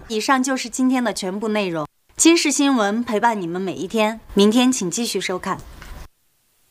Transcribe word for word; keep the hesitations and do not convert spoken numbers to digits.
以上就是今天的全部内容。今日新闻陪伴你们每一天，明天请继续收看。